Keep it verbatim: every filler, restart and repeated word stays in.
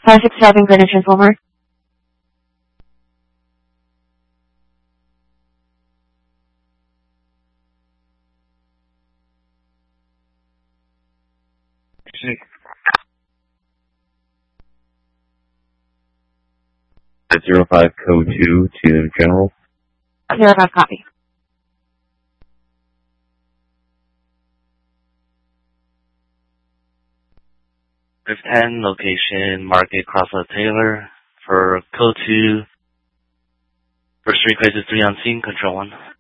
five six seven Greenwich Informer. Zero five code two to General. Zero five copy. Fifth ten, location Market Crossroad Taylor for code two. First request is three on scene, control one.